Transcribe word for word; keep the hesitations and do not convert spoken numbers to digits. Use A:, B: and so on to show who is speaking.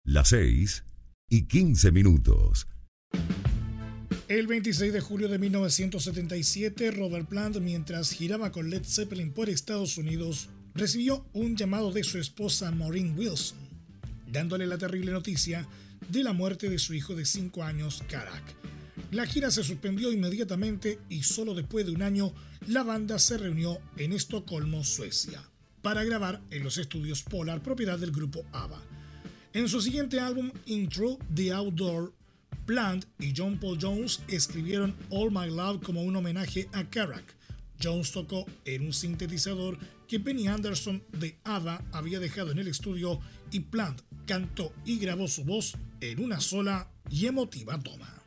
A: Las seis y quince minutos.
B: El veintiséis de julio de mil novecientos setenta y siete, Robert Plant, mientras giraba con Led Zeppelin por Estados Unidos, recibió un llamado de su esposa Maureen Wilson, dándole la terrible noticia de la muerte de su hijo de cinco años, Karak. La gira se suspendió inmediatamente y solo después de un año la banda se reunió en Estocolmo, Suecia, para grabar en los estudios Polar, propiedad del grupo ABBA. En su siguiente álbum, Intro the Outdoor, Plant y John Paul Jones escribieron All My Love como un homenaje a Karak. Jones tocó en un sintetizador que Benny Anderson de ABBA había dejado en el estudio y Plant cantó y grabó su voz en una sola y emotiva toma.